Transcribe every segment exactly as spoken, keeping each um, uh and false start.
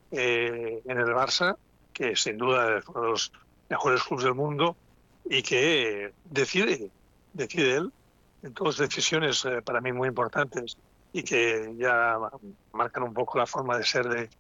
eh, en el Barça, que sin duda es uno de los mejores clubes del mundo, y que eh, decide, decide él en todas decisiones eh, para mí muy importantes y que ya marcan un poco la forma de ser de,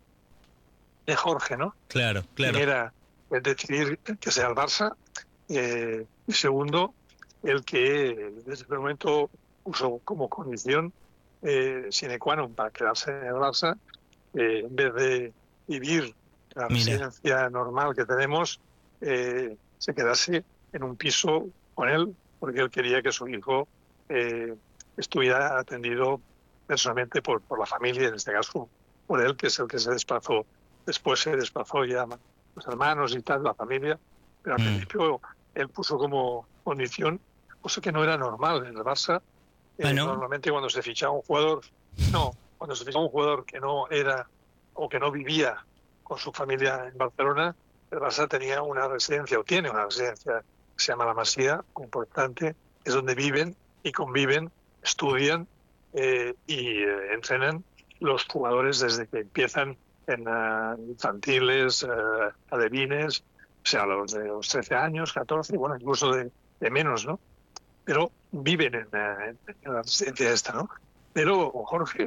de Jorge, ¿no? Claro, claro. Primera, el decidir que sea el Barça, eh, y segundo, el que desde el momento puso como condición eh, sine qua non para quedarse en el Barça, eh, en vez de vivir la Mira. residencia normal que tenemos, eh, se quedase en un piso con él, porque él quería que su hijo eh, estuviera atendido personalmente por, por la familia, en este caso por él, que es el que se desplazó. Después se desplazó ya los hermanos y tal, la familia, pero al Mm. principio él puso como condición, cosa que no era normal en el Barça. Eh, Ah, ¿no? Normalmente cuando se fichaba un jugador, no, cuando se fichaba un jugador que no era o que no vivía con su familia en Barcelona, el Barça tenía una residencia, o tiene una residencia, que se llama La Masía, muy importante, es donde viven y conviven, estudian eh, y eh, entrenan los jugadores desde que empiezan en uh, infantiles, uh, alevines, o sea, los de los trece años, catorce, bueno, incluso de, de menos, ¿no? Pero viven en, en, en la residencia esta, ¿no? Pero Jorge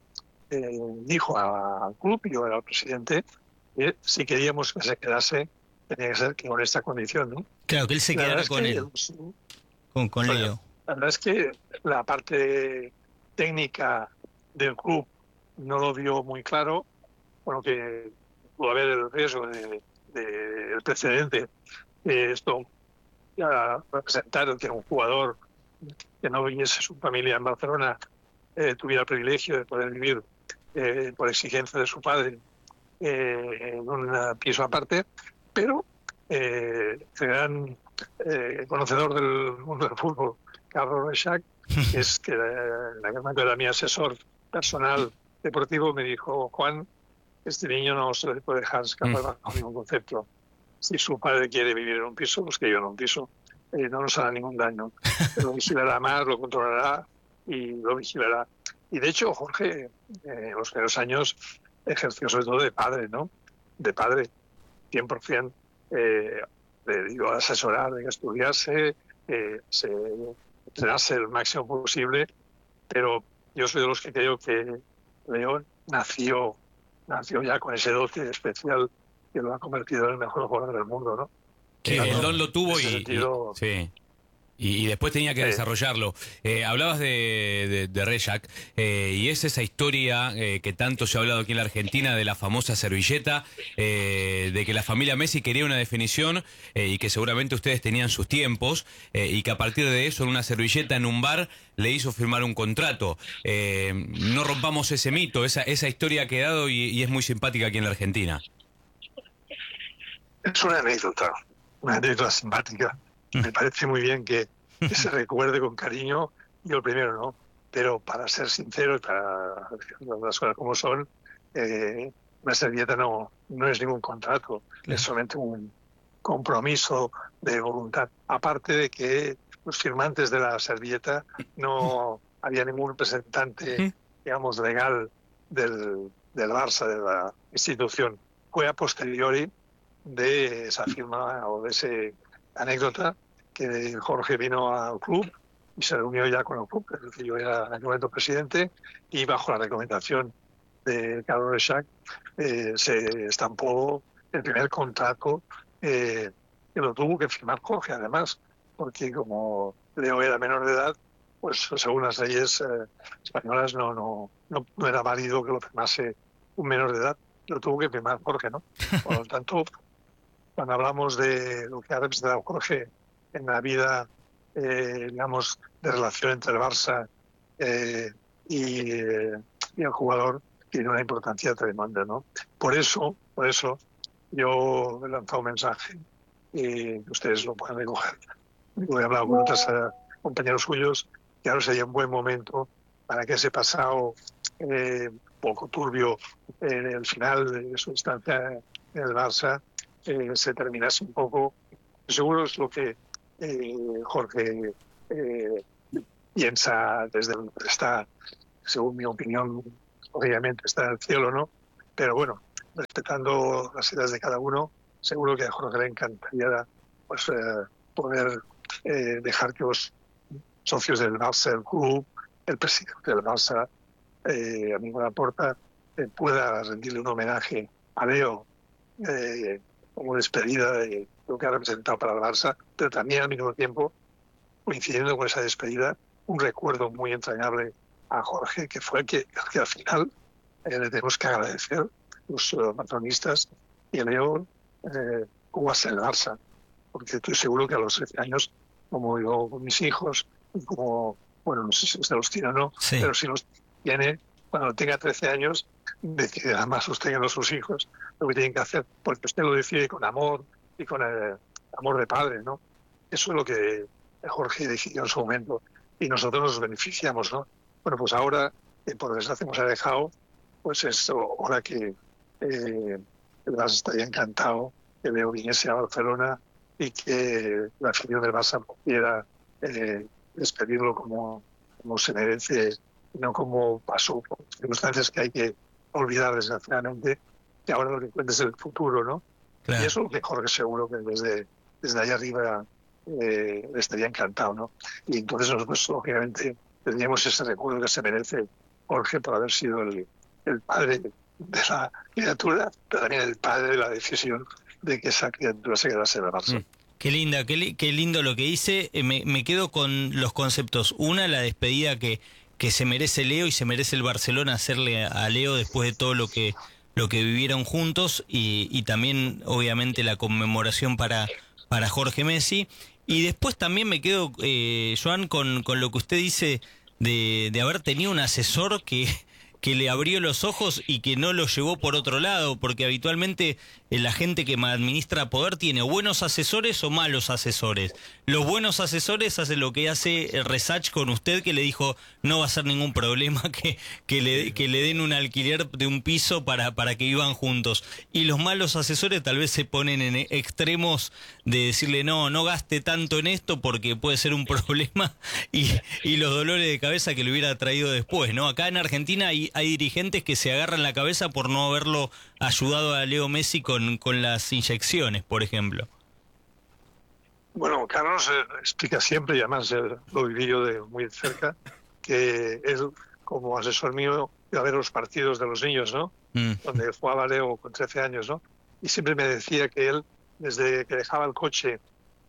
eh, dijo al club, y yo era el presidente, que si queríamos que se quedase, tenía que ser que con esta condición, ¿no? Claro, que él se La verdad quedara es con que, él, con, con Leo. la verdad es que la parte técnica del club no lo vio muy claro, bueno, que pudo haber el riesgo de, de el precedente de esto ya representar que un jugador que no viviese su familia en Barcelona eh, tuviera el privilegio de poder vivir eh, por exigencia de su padre eh, en un piso aparte, pero eh, el gran eh, conocedor del mundo del fútbol, Carlos Reixac, que es que en aquel momento era mi asesor personal deportivo, me dijo: Juan, este niño no se le puede dejar escapar bajo ningún concepto. Si su padre quiere vivir en un piso, pues que viva en un piso. Eh, no nos hará ningún daño. Lo vigilará más, lo controlará y lo vigilará. Y de hecho, Jorge, eh, en los primeros años ejerció sobre todo de padre, ¿no? De padre, cien por ciento. Eh, le dio a asesorar, de que estudiase, eh, se entrenase el máximo posible, pero yo soy de los que creo que León nació, nació ya con ese dote especial que lo ha convertido en el mejor jugador del mundo, ¿no? Sí, Tanto, el don lo en tuvo ese y, y sentido, sí. Y, y después tenía que eh, desarrollarlo. Eh, hablabas de, de, de Reixac, eh, y es esa historia eh, que tanto se ha hablado aquí en la Argentina de la famosa servilleta, eh, de que la familia Messi quería una definición eh, y que seguramente ustedes tenían sus tiempos eh, y que a partir de eso en una servilleta en un bar le hizo firmar un contrato. Eh, no rompamos ese mito, esa, esa historia ha quedado y, y es muy simpática aquí en la Argentina. es una anécdota, una anécdota simpática. Me parece muy bien que, que se recuerde con cariño, yo primero, ¿no? Pero para ser sincero y para decir las cosas como son, eh, una servilleta no, no es ningún contrato, es solamente un compromiso de voluntad. Aparte de que los firmantes de la servilleta no había ningún representante, digamos, legal del, del Barça, de la institución. Fue a posteriori de esa firma o de esa anécdota que Jorge vino al club y se reunió ya con el club, es decir, yo era en aquel momento presidente, y bajo la recomendación de Carlos Reixac eh, se estampó el primer contrato eh, que lo tuvo que firmar Jorge, además, porque como Leo era menor de edad, pues según las leyes eh, españolas no, no, no, no era válido que lo firmase un menor de edad, lo tuvo que firmar Jorge, ¿no? Por lo tanto, cuando hablamos de lo que ha representado Jorge en la vida, eh, digamos, de relación entre el Barça eh, y, eh, y el jugador, tiene una importancia tremenda, ¿no? Por eso, por eso, yo he lanzado un mensaje y ustedes lo pueden recoger. He hablado con otros uh, compañeros suyos que ahora sería un buen momento para que ese pasado eh, poco turbio en el final de su estancia en el Barça eh, se terminase un poco. Seguro es lo que eh, Jorge eh, piensa desde el está, según mi opinión, obviamente está en el cielo, ¿no? Pero bueno, respetando las ideas de cada uno, seguro que a Jorge le encantaría pues, eh, poder eh, dejar que los socios del Barça, el club, el presidente del Barça, eh, amigo Laporta, eh, pueda rendirle un homenaje a Leo eh, como despedida de lo que ha representado para el Barça, pero también al mismo tiempo, coincidiendo con esa despedida, un recuerdo muy entrañable a Jorge, que fue el que, el que al final eh, le tenemos que agradecer los uh, patronistas y a Leo eh, cómo hace el Barça, porque estoy seguro que a los trece años, como yo con mis hijos, y como, bueno, no sé si usted los tiene o no, sí. pero si los tiene, cuando tenga trece años, decidirá más sostengan a sus hijos lo que tienen que hacer, porque usted lo decide con amor y con el amor de padre, ¿no? Eso es lo que Jorge decidió en su momento y nosotros nos beneficiamos, ¿no? Bueno, pues ahora, eh, por desgracia, hemos alejado, pues es hora que eh, el Barça estaría encantado que Leo viniese a Barcelona y que la afición del Barça pudiera eh, despedirlo como, como se merece, no como pasó, por circunstancias que hay que olvidar desgraciadamente, que ahora lo que cuenta es el futuro, ¿no? Claro. Y eso es lo que Jorge seguro que desde, desde allá arriba eh, estaría encantado, ¿no? Y entonces nosotros, lógicamente, tendríamos ese recuerdo que se merece Jorge por haber sido el, el padre de la criatura, pero también el padre de la decisión de que esa criatura se quedase en el Barça. Mm. Qué linda, qué, li qué lindo lo que dice. Eh, me, me quedo con los conceptos. Una, la despedida que, que se merece Leo y se merece el Barcelona hacerle a Leo después de todo lo que, lo que vivieron juntos y, y también, obviamente, la conmemoración para, para Jorge Messi. Y después también me quedo, eh, Joan, con, con lo que usted dice de, de haber tenido un asesor que... que le abrió los ojos y que no lo llevó por otro lado, porque habitualmente eh, la gente que administra poder tiene buenos asesores o malos asesores. Los buenos asesores hacen lo que hace Resach con usted, que le dijo no va a ser ningún problema que, que, le, que le den un alquiler de un piso para, para que vivan juntos. Y los malos asesores tal vez se ponen en extremos de decirle no, no gaste tanto en esto porque puede ser un problema y, y los dolores de cabeza que le hubiera traído después, ¿no? Acá en Argentina hay hay dirigentes que se agarran la cabeza por no haberlo ayudado a Leo Messi con, con las inyecciones, por ejemplo. Bueno, Carlos eh, explica siempre, y además eh, lo viví yo de muy cerca, que él, como asesor mío, iba a ver los partidos de los niños, ¿no? Mm. Donde jugaba Leo con trece años, ¿no? Y siempre me decía que él, desde que dejaba el coche,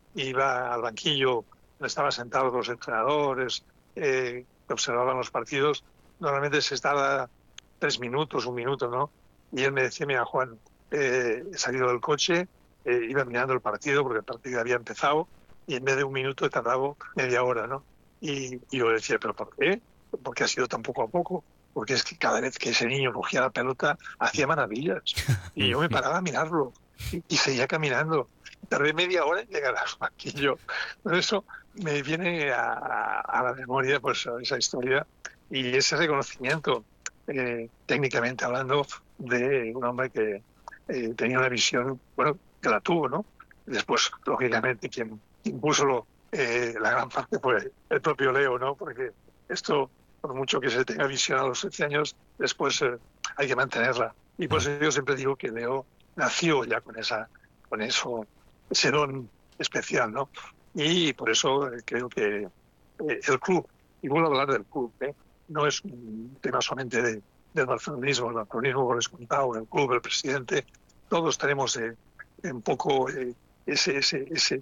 iba al banquillo, donde estaban sentados los entrenadores, eh, que observaban los partidos, normalmente se estaba tres minutos, un minuto, ¿no? Y él me decía, mira, Juan, eh, he salido del coche, eh, iba mirando el partido, porque el partido había empezado, y en vez de un minuto he tardado media hora, ¿no? Y, y yo le decía, ¿pero por qué? Porque ha sido tan poco a poco. Porque es que cada vez que ese niño cogía la pelota, hacía maravillas. Y yo me paraba a mirarlo, y, y seguía caminando. Tardé media hora en llegar al banquillo. Por eso me viene a, a la memoria pues esa historia y ese reconocimiento, eh, técnicamente hablando, de un hombre que eh, tenía una visión, bueno, que la tuvo, ¿no? Después, lógicamente, quien impuso lo, eh, la gran parte fue el propio Leo, ¿no? Porque esto, por mucho que se tenga visión a los trece años, después eh, hay que mantenerla. Y por eso yo siempre digo que Leo nació ya con esa, con eso, ese don especial, ¿no? Y por eso eh, creo que eh, el club, y vuelvo a hablar del club, ¿eh? No es un tema solamente de, del barcelonismo, el barcelonismo por descontado, el club, el presidente, todos tenemos eh, un poco eh, ese, ese, ese,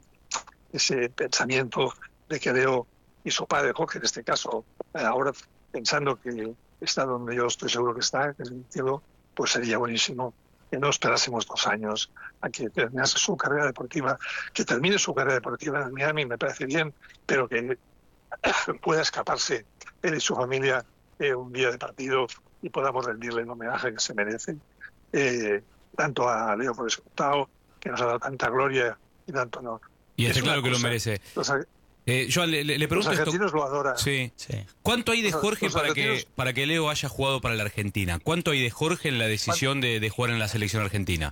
ese pensamiento de que Leo y su padre, Jorge en este caso, eh, ahora pensando que está donde yo estoy seguro que está, que es en el cielo, pues sería buenísimo que no esperásemos dos años a que terminase su carrera deportiva, que termine su carrera deportiva en Miami, me parece bien, pero que pueda escaparse él y su familia eh, un día de partido y podamos rendirle el homenaje que se merece, eh, tanto a Leo por descontado, que nos ha dado tanta gloria y tanto honor. Y está claro que lo merece. Los, eh, Joan, le, le pregunto los argentinos esto. lo adoran. Sí, sí. ¿Cuánto hay de Jorge para que, para que Leo haya jugado para la Argentina? ¿Cuánto hay de Jorge en la decisión de, de jugar en la selección argentina?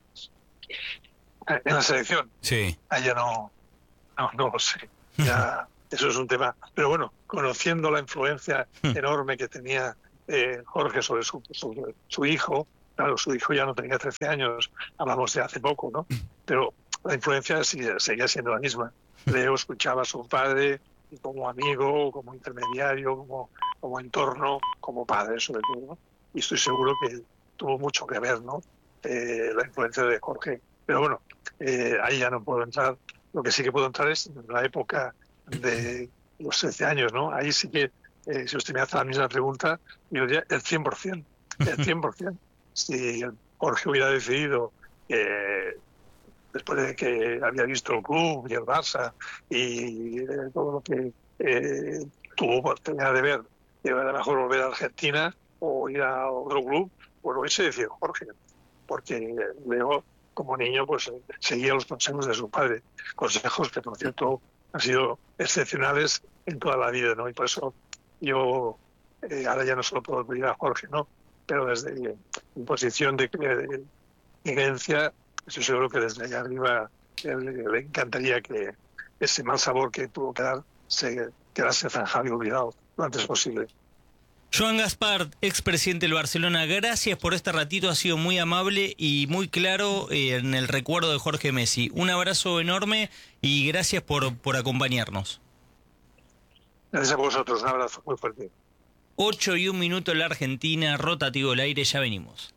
¿En la selección? Sí. Ah, ya no, no, no lo sé. Ya, eso es un tema. Pero bueno, conociendo la influencia enorme que tenía eh, Jorge sobre su, su, su hijo, claro, su hijo ya no tenía trece años, hablamos de hace poco, ¿no? Pero la influencia sigue, seguía siendo la misma. Leo escuchaba a su padre como amigo, como intermediario, como, como entorno, como padre sobre todo, ¿no? Y estoy seguro que tuvo mucho que ver, ¿no? Eh, la influencia de Jorge. Pero bueno, eh, ahí ya no puedo entrar. Lo que sí que puedo entrar es en la época de los trece años, ¿no? Ahí sí que, eh, si usted me hace la misma pregunta, yo diría el cien por ciento. El cien por ciento. Si Jorge hubiera decidido, eh, después de que había visto el club y el Barça y eh, todo lo que eh, tuvo oportunidad de ver, que era mejor volver a Argentina o ir a otro club, pues lo hubiese decidido Jorge, porque luego, como niño, pues seguía los consejos de su padre, consejos que, por cierto, han sido excepcionales en toda la vida, ¿no? Y por eso yo eh, ahora ya no solo puedo pedir a Jorge, ¿no? Pero desde mi posición de, de, de creencia, estoy seguro que desde allá arriba le, le encantaría que ese mal sabor que tuvo que dar se quedase zanjado y olvidado lo antes posible. Joan Gaspar, expresidente del Barcelona, gracias por este ratito, ha sido muy amable y muy claro eh, en el recuerdo de Jorge Messi. Un abrazo enorme y gracias por, por acompañarnos. Gracias a vosotros, un abrazo muy fuerte. ocho y un minuto en la Argentina, rotativo el aire, ya venimos.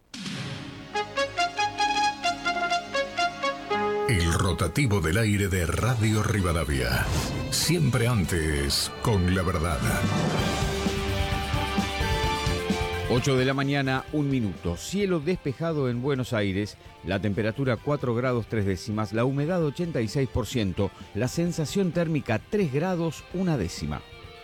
El rotativo del aire de Radio Rivadavia. Siempre antes, con la verdad. ocho de la mañana, un minuto. Cielo despejado en Buenos Aires. La temperatura cuatro grados tres décimas. La humedad ochenta y seis por ciento. La sensación térmica tres grados una décima.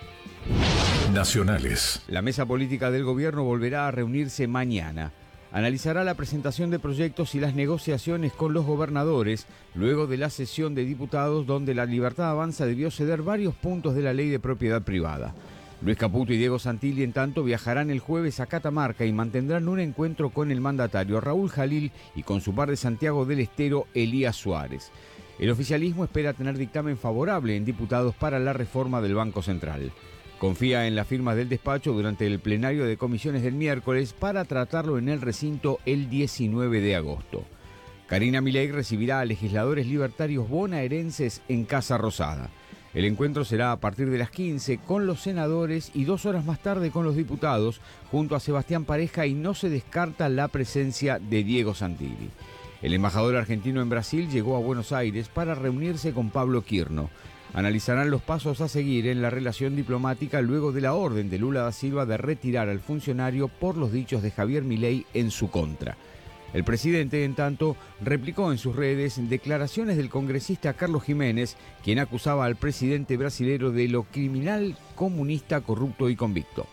Nacionales. La mesa política del gobierno volverá a reunirse mañana. Analizará la presentación de proyectos y las negociaciones con los gobernadores, luego de la sesión de diputados donde la Libertad Avanza debió ceder varios puntos de la ley de propiedad privada. Luis Caputo y Diego Santilli, en tanto, viajarán el jueves a Catamarca y mantendrán un encuentro con el mandatario Raúl Jalil y con su par de Santiago del Estero, Elías Suárez. El oficialismo espera tener dictamen favorable en diputados para la reforma del Banco Central. Confía en la firma del despacho durante el plenario de comisiones del miércoles para tratarlo en el recinto el diecinueve de agosto. Karina Milei recibirá a legisladores libertarios bonaerenses en Casa Rosada. El encuentro será a partir de las quince con los senadores y dos horas más tarde con los diputados, junto a Sebastián Pareja, y no se descarta la presencia de Diego Santilli. El embajador argentino en Brasil llegó a Buenos Aires para reunirse con Pablo Quirno. Analizarán los pasos a seguir en la relación diplomática luego de la orden de Lula da Silva de retirar al funcionario por los dichos de Javier Milei en su contra. El presidente, en tanto, replicó en sus redes declaraciones del congresista Carlos Jiménez, quien acusaba al presidente brasilero de lo criminal, comunista, corrupto y convicto.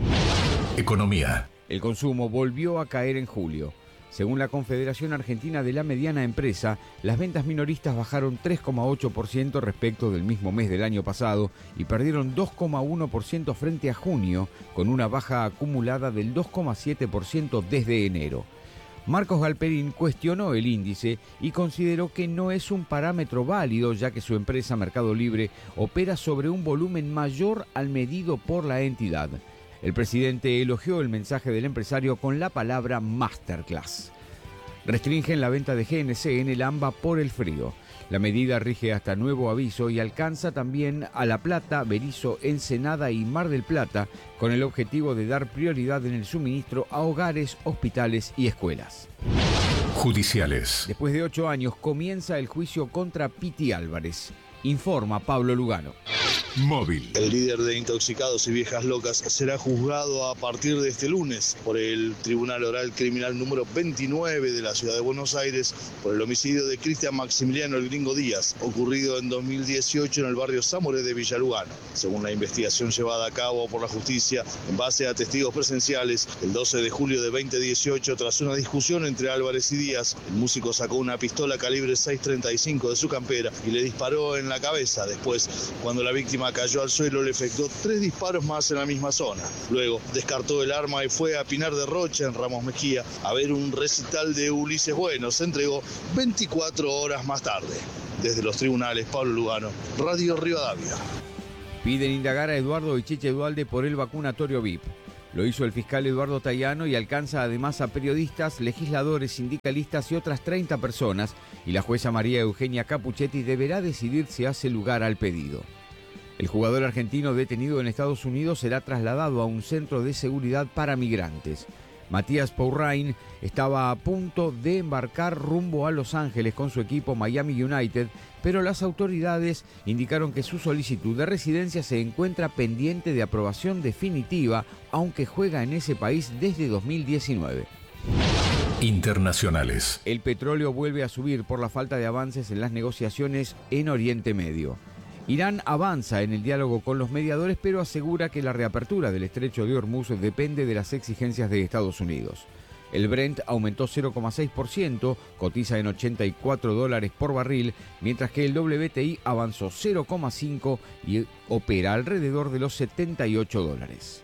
Economía. El consumo volvió a caer en julio. Según la Confederación Argentina de la Mediana Empresa, las ventas minoristas bajaron tres coma ocho por ciento respecto del mismo mes del año pasado y perdieron dos coma uno por ciento frente a junio, con una baja acumulada del dos coma siete por ciento desde enero. Marcos Galperín cuestionó el índice y consideró que no es un parámetro válido, ya que su empresa Mercado Libre opera sobre un volumen mayor al medido por la entidad. El presidente elogió el mensaje del empresario con la palabra masterclass. Restringen la venta de G N C en el AMBA por el frío. La medida rige hasta nuevo aviso y alcanza también a La Plata, Berisso, Ensenada y Mar del Plata, con el objetivo de dar prioridad en el suministro a hogares, hospitales y escuelas. Judiciales. Después de ocho años comienza el juicio contra Piti Álvarez. Informa Pablo Lugano. Móvil. El líder de Intoxicados y Viejas Locas será juzgado a partir de este lunes por el Tribunal Oral Criminal número veintinueve de la Ciudad de Buenos Aires por el homicidio de Cristian Maximiliano el Gringo Díaz, ocurrido en dos mil dieciocho en el barrio Zamoré de Villa Lugano. Según la investigación llevada a cabo por la justicia, en base a testigos presenciales, el doce de julio de veinte dieciocho, tras una discusión entre Álvarez y Díaz, el músico sacó una pistola calibre seis treinta y cinco de su campera y le disparó en la cabeza. Después, cuando la víctima cayó al suelo, le efectuó tres disparos más en la misma zona. Luego descartó el arma y fue a Pinar de Rocha, en Ramos Mejía, a ver un recital de Ulises Bueno. Se entregó veinticuatro horas más tarde. Desde los tribunales, Pablo Lugano, Radio Rivadavia. Piden indagar a Eduardo y Chiche Dualde por el vacunatorio V I P. Lo hizo el fiscal Eduardo Tayano y alcanza además a periodistas, legisladores, sindicalistas y otras treinta personas, y la jueza María Eugenia Capuchetti deberá decidir si hace lugar al pedido. El jugador argentino detenido en Estados Unidos será trasladado a un centro de seguridad para migrantes. Matías Pourrain estaba a punto de embarcar rumbo a Los Ángeles con su equipo Miami United, pero las autoridades indicaron que su solicitud de residencia se encuentra pendiente de aprobación definitiva, aunque juega en ese país desde dos mil diecinueve. Internacionales. El petróleo vuelve a subir por la falta de avances en las negociaciones en Oriente Medio. Irán avanza en el diálogo con los mediadores, pero asegura que la reapertura del estrecho de Hormuz depende de las exigencias de Estados Unidos. El Brent aumentó cero coma seis por ciento, cotiza en ochenta y cuatro dólares por barril, mientras que el W T I avanzó cero coma cinco y opera alrededor de los setenta y ocho dólares.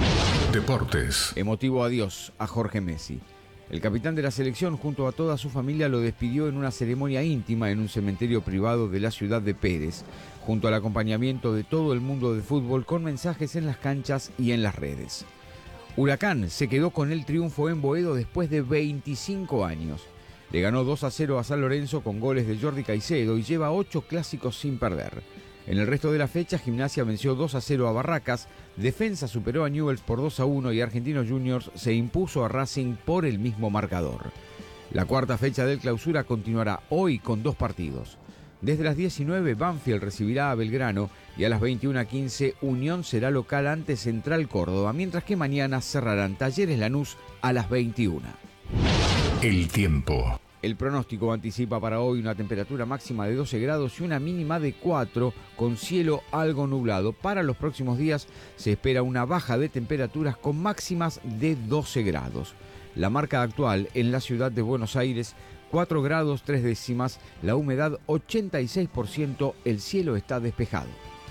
Deportes. Emotivo adiós a Jorge Messi. El capitán de la selección junto a toda su familia lo despidió en una ceremonia íntima en un cementerio privado de la ciudad de Pérez, junto al acompañamiento de todo el mundo del fútbol con mensajes en las canchas y en las redes. Huracán se quedó con el triunfo en Boedo después de veinticinco años. Le ganó dos a cero a San Lorenzo con goles de Jordi Caicedo y lleva ocho clásicos sin perder. En el resto de la fecha, Gimnasia venció dos a cero a Barracas, Defensa superó a Newell's por dos a uno y Argentinos Juniors se impuso a Racing por el mismo marcador. La cuarta fecha del Clausura continuará hoy con dos partidos. Desde las diecinueve, Banfield recibirá a Belgrano y a las veintiuna quince, Unión será local ante Central Córdoba, mientras que mañana cerrarán Talleres Lanús a las veintiuna. El tiempo. El pronóstico anticipa para hoy una temperatura máxima de doce grados y una mínima de cuatro, con cielo algo nublado. Para los próximos días se espera una baja de temperaturas con máximas de doce grados. La marca actual en la ciudad de Buenos Aires, cuatro grados tres décimas, la humedad ochenta y seis por ciento, el cielo está despejado.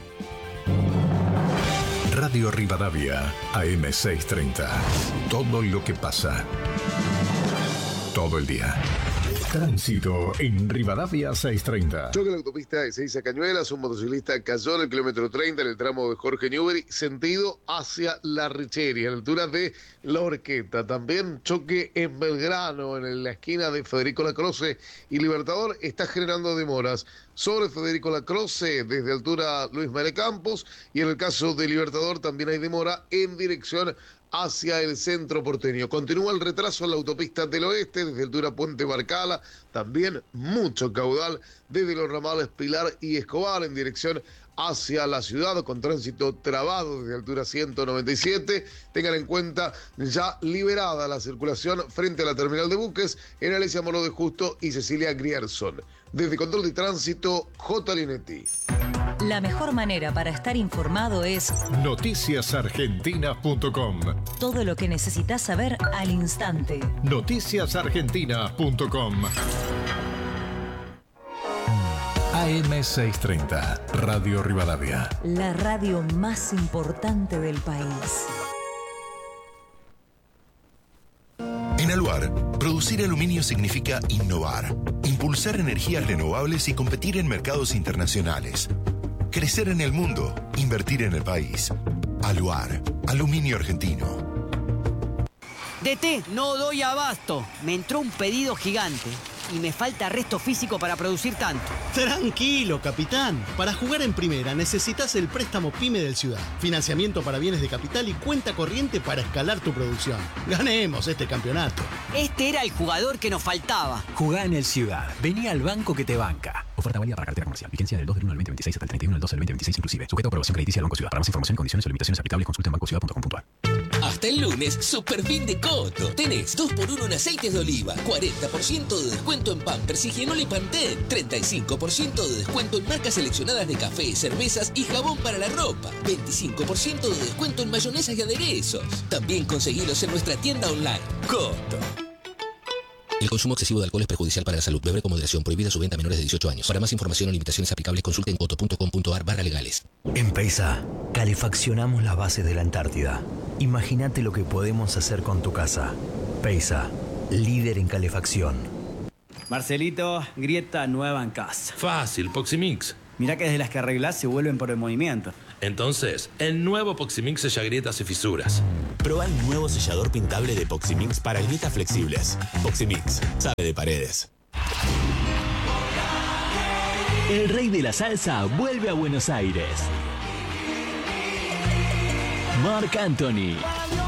Radio Rivadavia, A M seiscientos treinta. Todo lo que pasa. Todo el día. Tránsito en Rivadavia seiscientos treinta. Choque en la autopista de Ezeiza Cañuelas, un motociclista cayó en el kilómetro treinta en el tramo de Jorge Newbery, sentido hacia La Richeria, a la altura de La Horqueta. También choque en Belgrano, en la esquina de Federico Lacroce y Libertador, está generando demoras sobre Federico Lacroce desde altura Luis Mare Campos, y en el caso de Libertador también hay demora en dirección hacia el centro porteño. Continúa el retraso en la autopista del oeste, desde altura Puente Barcala, también mucho caudal desde los ramales Pilar y Escobar en dirección hacia la ciudad, con tránsito trabado desde altura ciento noventa y siete. Tengan en cuenta ya liberada la circulación frente a la terminal de buques en Alesia Moro de Justo y Cecilia Grierson. Desde Control de Tránsito, J. Linetti. La mejor manera para estar informado es noticias argentinas punto com. Todo lo que necesitas saber al instante. noticias argentinas punto com. A M seiscientos treinta, Radio Rivadavia. La radio más importante del país. En Aluar, producir aluminio significa innovar, impulsar energías renovables y competir en mercados internacionales. Crecer en el mundo, invertir en el país. Aluar, aluminio argentino. D T, no doy abasto. Me entró un pedido gigante y me falta resto físico para producir tanto. Tranquilo, capitán. Para jugar en primera necesitas el préstamo PYME del Ciudad. Financiamiento para bienes de capital y cuenta corriente para escalar tu producción. Ganemos este campeonato. Este era el jugador que nos faltaba. Jugá en el Ciudad. Vení al banco que te banca. Oferta válida para cartera comercial. Vigencia del dos del uno al veinte veintiséis hasta el treinta y uno del doce del veinte veintiséis inclusive. Sujeto a aprobación crediticia del Banco Ciudad. Para más información, condiciones o limitaciones aplicables, consulta en banco ciudad punto com punto a r. Hasta el lunes, super fin de Coto. Tenés dos por uno en aceites de oliva, cuarenta por ciento de descuento en Pampers, Higienol y Pantene, treinta y cinco por ciento de descuento en marcas seleccionadas de café, cervezas y jabón para la ropa, veinticinco por ciento de descuento en mayonesas y aderezos. También conseguilos en nuestra tienda online. Coto. El consumo excesivo de alcohol es perjudicial para la salud. Beber con moderación. Prohibida su venta a menores de dieciocho años. Para más información o limitaciones aplicables, consulte en coto punto com punto a r barra legales. En Peisa, calefaccionamos las bases de la Antártida. Imagínate lo que podemos hacer con tu casa. Peisa, líder en calefacción. Marcelito, grieta nueva en casa. Fácil, Poximix. Mirá que desde las que arreglás se vuelven por el movimiento. Entonces, el nuevo Poximix sella grietas y fisuras. Proba el nuevo sellador pintable de Poximix para grietas flexibles. Poximix, sabe de paredes. El rey de la salsa vuelve a Buenos Aires. Marc Anthony.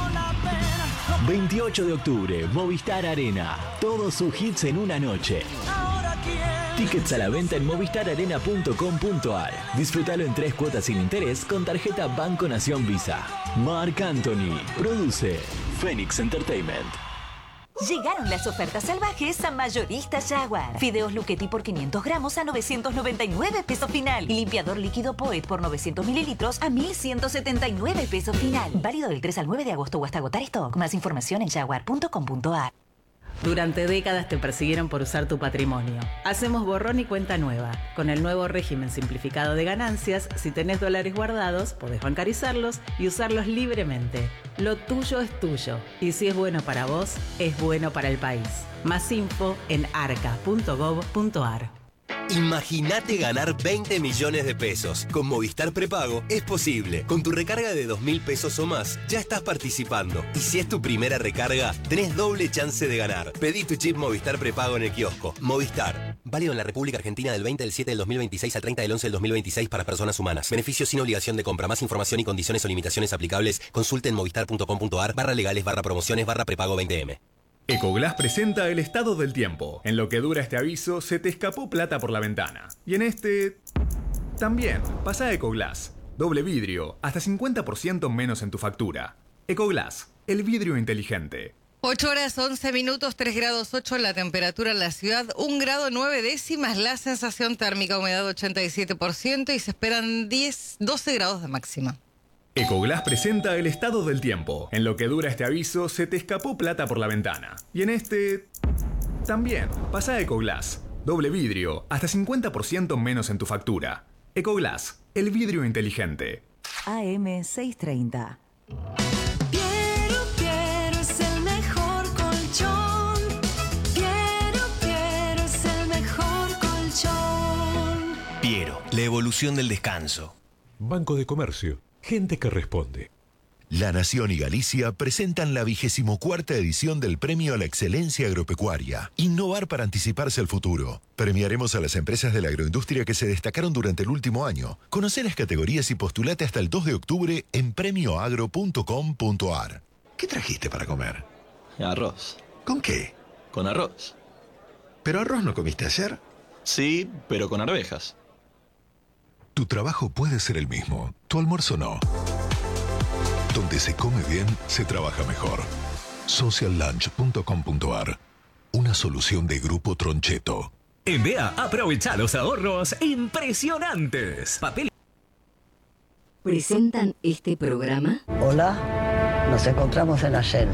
veintiocho de octubre, Movistar Arena. Todos sus hits en una noche. Tickets a la venta en movistar arena punto com punto a r. Disfrútalo en tres cuotas sin interés con tarjeta Banco Nación Visa. Marc Anthony. Produce Phoenix Entertainment. Llegaron las ofertas salvajes a Mayoristas Jaguar. Fideos Luchetti por quinientos gramos a novecientos noventa y nueve pesos final. Y limpiador líquido Poet por novecientos mililitros a mil ciento setenta y nueve pesos final. Válido del tres al nueve de agosto o hasta agotar stock. Más información en jaguar punto com punto a r. Durante décadas te persiguieron por usar tu patrimonio. Hacemos borrón y cuenta nueva. Con el nuevo régimen simplificado de ganancias, si tenés dólares guardados, podés bancarizarlos y usarlos libremente. Lo tuyo es tuyo. Y si es bueno para vos, es bueno para el país. Más info en arca punto gov punto a r. Imagínate ganar veinte millones de pesos. Con Movistar Prepago es posible. Con tu recarga de dos mil pesos o más, ya estás participando. Y si es tu primera recarga, tenés doble chance de ganar. Pedí tu chip Movistar Prepago en el kiosco. Movistar. Válido en la República Argentina del veinte del siete del dos mil veintiséis al treinta del once del dos mil veintiséis para personas humanas. Beneficios sin obligación de compra. Más información y condiciones o limitaciones aplicables. Consulte en movistar punto com punto a r barra legales barra promociones barra prepago veinte eme. Ecoglass presenta el estado del tiempo. En lo que dura este aviso, se te escapó plata por la ventana. Y en este... también. Pasa a Ecoglass. Doble vidrio. Hasta cincuenta por ciento menos en tu factura. Ecoglass. El vidrio inteligente. ocho horas once minutos, tres grados ocho la temperatura en la ciudad, un grado nueve décimas la sensación térmica, humedad ochenta y siete por ciento y se esperan diez, doce grados de máxima. Ecoglass presenta el estado del tiempo. En lo que dura este aviso, se te escapó plata por la ventana. Y en este... también. Pasa a Ecoglass. Doble vidrio. Hasta cincuenta por ciento menos en tu factura. Ecoglass. El vidrio inteligente. A M seiscientos treinta. Piero, Piero es el mejor colchón. Piero, Piero es el mejor colchón. Piero, la evolución del descanso. Banco de Comercio. Gente que responde. La Nación y Galicia presentan la vigésimo cuarta edición del Premio a la Excelencia Agropecuaria. Innovar para anticiparse al futuro. Premiaremos a las empresas de la agroindustria que se destacaron durante el último año. Conoce las categorías y postulate hasta el dos de octubre en premio agro punto com punto a r. ¿Qué trajiste para comer? Arroz. ¿Con qué? Con arroz. ¿Pero arroz no comiste ayer? Sí, pero con arvejas. Tu trabajo puede ser el mismo, tu almuerzo no. Donde se come bien, se trabaja mejor. social lunch punto com punto a r. Una solución de Grupo Troncheto. En B E A, aprovecha los ahorros impresionantes. Papel. ¿Presentan este programa? Hola, nos encontramos en la Shell.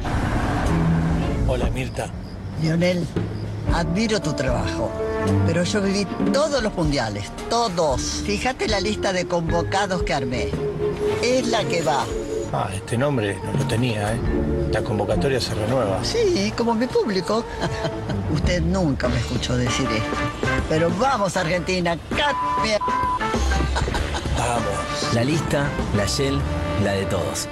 Hola, Mirta. Lionel, admiro tu trabajo. Pero yo viví todos los mundiales, todos. Fíjate la lista de convocados que armé. Es la que va. Ah, este nombre no lo tenía, ¿eh? La convocatoria se renueva. Sí, como mi público. Usted nunca me escuchó decir esto. Pero vamos, Argentina. ¡Cambia! Vamos. La lista, la Shell, la de todos.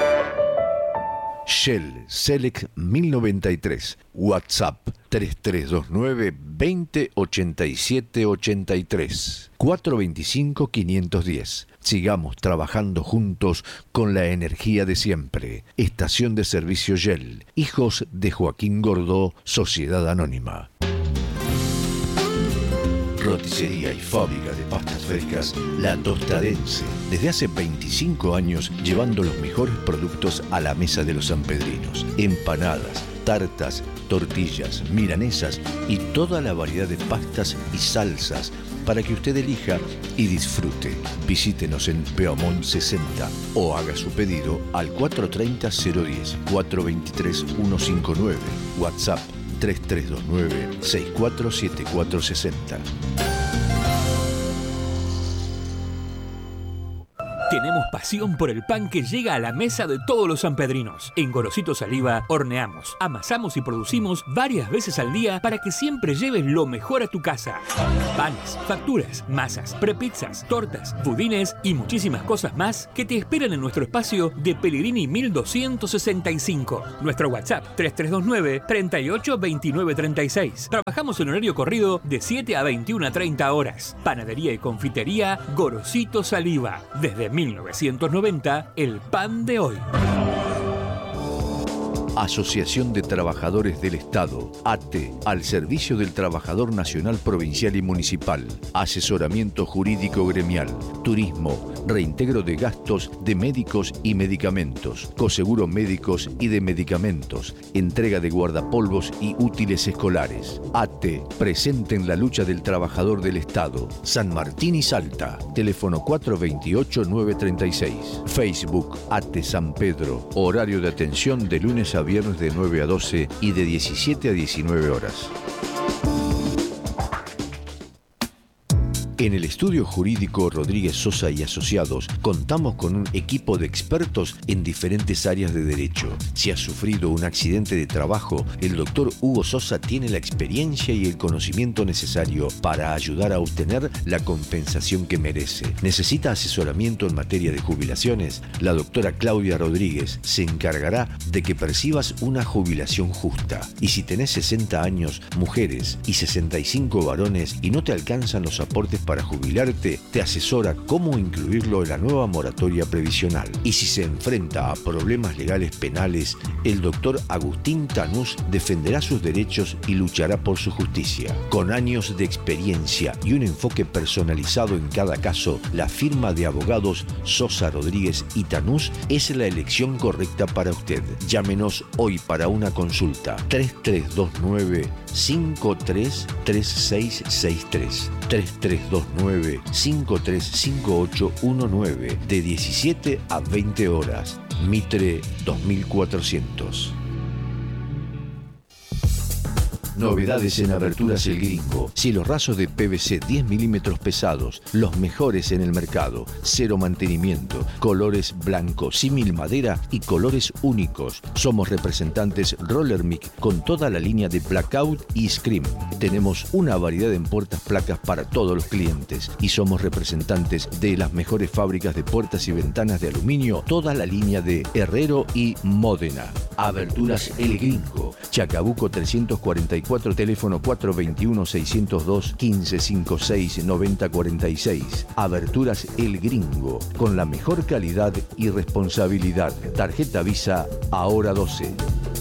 Shell Select mil noventa y tres. WhatsApp tres tres dos nueve, veinte ochenta y siete ochenta y tres. cuatro veinticinco, quinientos diez. Sigamos trabajando juntos con la energía de siempre. Estación de servicio Shell. Hijos de Joaquín Gordó, Sociedad Anónima. Roticería y fábrica de pastas frescas La Tostadense. Desde hace veinticinco años llevando los mejores productos a la mesa de los sanpedrinos. Empanadas, tartas, tortillas, milanesas y toda la variedad de pastas y salsas para que usted elija y disfrute. Visítenos en Beaumont sesenta o haga su pedido al cuatro treinta, cero diez, cuatro veintitrés, ciento cincuenta y nueve. WhatsApp tres tres dos nueve, seis cuatro siete cuatro seis cero. Tenemos Tenemos pasión por el pan que llega a la mesa de todos los sanpedrinos. En Gorosito Saliva horneamos, amasamos y producimos varias veces al día para que siempre lleves lo mejor a tu casa. Panes, facturas, masas, prepizzas, tortas, budines y muchísimas cosas más que te esperan en nuestro espacio de Pellegrini mil doscientos sesenta y cinco. Nuestro WhatsApp tres tres dos nueve, treinta y ocho, veintinueve, treinta y seis. Trabajamos en horario corrido de siete a veintiuna treinta horas. Panadería y confitería Gorosito Saliva. Desde mil novecientos noventa, el pan de hoy. Asociación de Trabajadores del Estado, A T E, al servicio del trabajador nacional, provincial y municipal. Asesoramiento jurídico gremial, turismo, reintegro de gastos de médicos y medicamentos, coseguro médicos y de medicamentos, entrega de guardapolvos y útiles escolares. A T E, presente en la lucha del trabajador del Estado. San Martín y Salta. Teléfono cuatro veintiocho, nueve treinta y seis. Facebook A T E San Pedro. Horario de atención de lunes a viernes de nueve a doce y de diecisiete a diecinueve horas. En el estudio jurídico Rodríguez Sosa y Asociados contamos con un equipo de expertos en diferentes áreas de derecho. Si has sufrido un accidente de trabajo, el doctor Hugo Sosa tiene la experiencia y el conocimiento necesario para ayudar a obtener la compensación que merece. ¿Necesita asesoramiento en materia de jubilaciones? La doctora Claudia Rodríguez se encargará de que percibas una jubilación justa. Y si tenés sesenta años, mujeres, y sesenta y cinco varones y no te alcanzan los aportes para jubilarte, te asesora cómo incluirlo en la nueva moratoria previsional. Y si se enfrenta a problemas legales penales, el doctor Agustín Tanús defenderá sus derechos y luchará por su justicia. Con años de experiencia y un enfoque personalizado en cada caso, la firma de abogados Sosa, Rodríguez y Tanús es la elección correcta para usted. Llámenos hoy para una consulta. tres tres dos nueve, cinco tres tres seis seis tres. tres tres dos nueve, cinco tres cinco ocho uno nueve, de diecisiete a veinte horas. Mitre dos mil cuatrocientos. Novedades en Aberturas El Gringo. Cielos rasos de P V C diez milímetros pesados, los mejores en el mercado. Cero mantenimiento, colores blanco, símil madera y colores únicos. Somos representantes Rollermic con toda la línea de Blackout y Scream. Tenemos una variedad en puertas placas para todos los clientes y somos representantes de las mejores fábricas de puertas y ventanas de aluminio, toda la línea de Herrero y Módena. Aberturas El Gringo. Chacabuco trescientos cuarenta y cuatro, teléfono cuatro veintiuno, seiscientos dos, quince cincuenta y seis, noventa cuarenta y seis. Aberturas El Gringo, con la mejor calidad y responsabilidad. Tarjeta Visa ahora doce.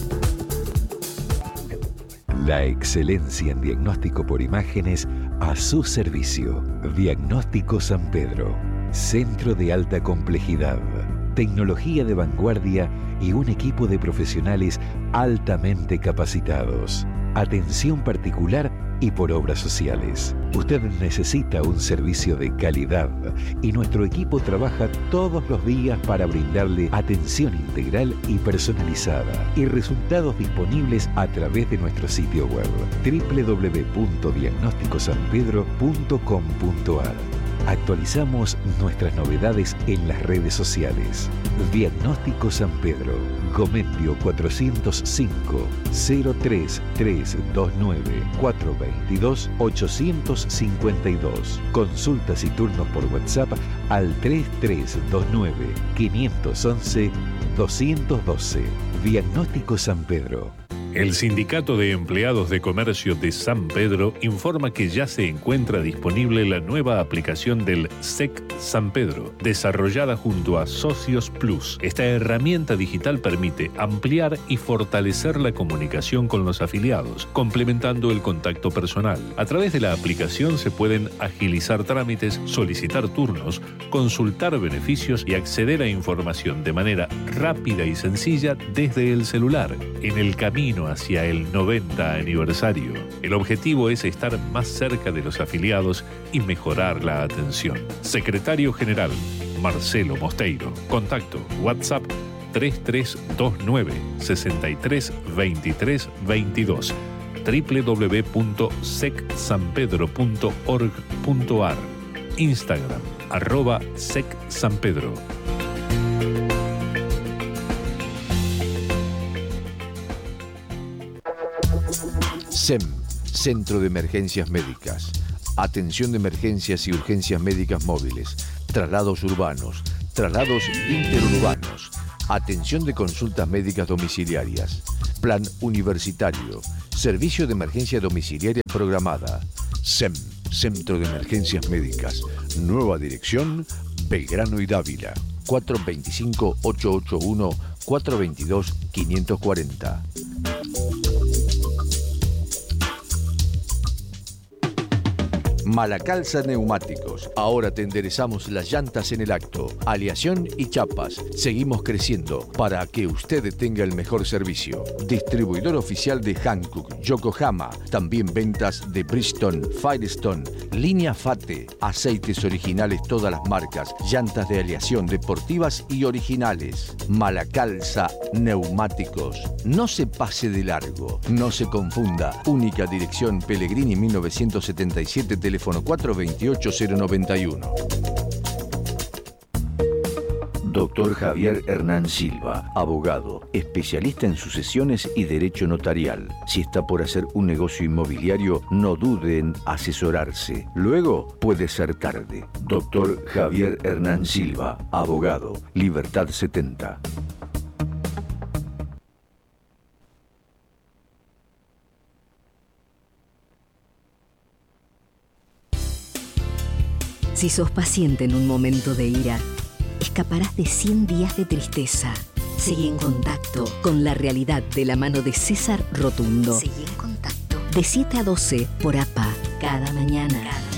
La excelencia en diagnóstico por imágenes a su servicio. Diagnóstico San Pedro. Centro de alta complejidad. Tecnología de vanguardia y un equipo de profesionales altamente capacitados. Atención particular y por obras sociales. Usted necesita un servicio de calidad y nuestro equipo trabaja todos los días para brindarle atención integral y personalizada y resultados disponibles a través de nuestro sitio web doble u doble u doble u punto diagnóstico san pedro punto com punto a r. Actualizamos nuestras novedades en las redes sociales. Diagnóstico San Pedro, Gomendio cuatrocientos cinco, cero tres tres dos nueve, cuatro veintidós, ochocientos cincuenta y dos. Consultas y turnos por WhatsApp al tres tres dos nueve, quinientos once, doscientos doce. Diagnóstico San Pedro. El Sindicato de Empleados de Comercio de San Pedro informa que ya se encuentra disponible la nueva aplicación del S E C San Pedro, desarrollada junto a Socios Plus. Esta herramienta digital permite ampliar y fortalecer la comunicación con los afiliados, complementando el contacto personal. A través de la aplicación se pueden agilizar trámites, solicitar turnos, consultar beneficios y acceder a información de manera rápida y sencilla desde el celular. En el camino hacia el noventa aniversario, el objetivo es estar más cerca de los afiliados y mejorar la atención. Secretario General Marcelo Mosteiro. Contacto WhatsApp tres tres dos nueve, sesenta y tres, veintitrés, veintidós. doble u doble u doble u punto sec san pedro punto org punto a r. Instagram arroba sec san pedro. S E M, Centro de Emergencias Médicas. Atención de emergencias y urgencias médicas móviles, traslados urbanos, traslados interurbanos, atención de consultas médicas domiciliarias, plan universitario, servicio de emergencia domiciliaria programada. S E M, Centro de Emergencias Médicas. Nueva dirección, Belgrano y Dávila. cuatro dos cinco, ocho ocho uno, cuatro dos dos, cinco cuatro cero. Malacalza Neumáticos. Ahora te enderezamos las llantas en el acto. Aleación y chapas. Seguimos creciendo para que usted tenga el mejor servicio. Distribuidor oficial de Hankook, Yokohama. También ventas de Bridgestone, Firestone, línea Fate. Aceites originales todas las marcas. Llantas de aleación deportivas y originales. Malacalza Neumáticos. No se pase de largo. No se confunda. Única dirección Pellegrini mil novecientos setenta y siete, teléfono cuatro dos ocho, cero nueve uno. Doctor Javier Hernán Silva, abogado, especialista en sucesiones y derecho notarial. Si está por hacer un negocio inmobiliario, no dude en asesorarse. Luego puede ser tarde. Doctor Javier Hernán Silva, abogado, Libertad setenta. Si sos paciente en un momento de ira, escaparás de cien días de tristeza. Seguí en contacto con la realidad de la mano de César Rotundo. Seguí en contacto. De siete a doce por A P A, cada mañana.